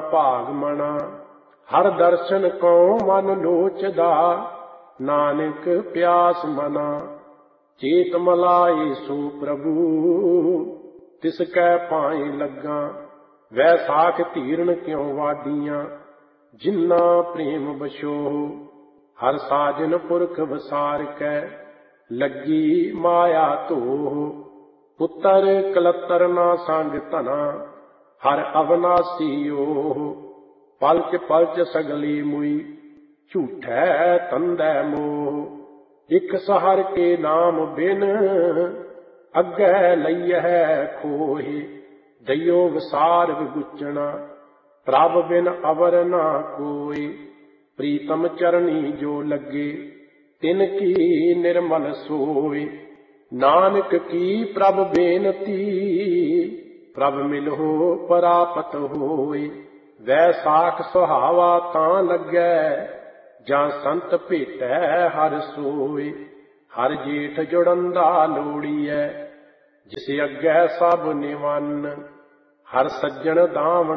ਭਾਗ ਮਣਾ। ਹਰ ਦਰਸ਼ਨ ਕਉ ਮਨ ਲੋਚਦਾ, ਨਾਨਕ ਪਿਆਸ ਮਨਾ। ਚੇਤ ਮਲਾਏ ਸੋ ਪ੍ਰਭੂ, ਤਿਸ ਕੈ ਪਾਏ ਲੱਗਾ। ਵੈਸਾਖ ਧੀਰਨ ਕਿਉ ਵਾਡੀਆਂ, ਜਿਨਾ ਪ੍ਰੇਮ ਬਸੋ। ਹਰ ਸਾਜਨ ਪੁਰਖ ਵਸਾਰ ਕੈ, ਲੱਗੀ ਮਾਇਆ ਧੋਹ। ਪੁੱਤਰ ਕਲਤਰ ਨਾ ਸੰਗ ਧਨਾ, ਹਰ ਅਵਨਾਸੀ ਓਹ। ਪਲਚ ਪਲਚ ਸਗਲੀ ਮੁਈ, ਝੂਠੈ ਤੰਦੈ ਮੋਹ। ਇਕ ਸਹਰ ਕੇ ਨਾਮ ਬਿਨ, ਅੱਗੇ ਲਈਐ ਖੋਹਿ। ਦਈਓ ਵਸਾਰ ਵਿਗੁਚਣਾ, ਪ੍ਰਭ ਬਿਨ ਅਵਰ ਨਾ ਕੋਈ। ਪ੍ਰੀਤਮ ਚਰਣੀ ਜੋ ਲੱਗੇ, ਤਿਨ ਕੀ ਨਿਰਮਲ ਸੋਇ। ਨਾਨਕ ਕੀ ਪ੍ਰਭ ਬੇਨਤੀ, ਪ੍ਰਭ ਮਿਲਹੁ ਪਰਾਪਤ ਹੋਇ। ਵੈਸਾਖ ਸੁਹਾਵਾ ਤਾਂ ਲੱਗੈ, ਜਾਂ ਸੰਤ ਭੇਟੈ ਹਰ ਸੋਇ। ਹਰ ਜੇਠ ਜੁੜੰਦਾ ਲੋੜੀਐ, ਜਿਸ ਅੱਗੇ ਸਭ ਨਿਵੰਨ। ਹਰ ਸੱਜਣ ਦਾਵਣ